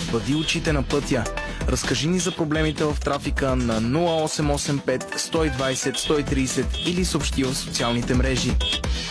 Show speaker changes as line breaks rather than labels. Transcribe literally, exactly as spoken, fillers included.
Извади очите на пътя. Разкажи ни за проблемите в трафика на нула осем осем пет сто и двайсет сто и трийсет или съобщи в социалните мрежи.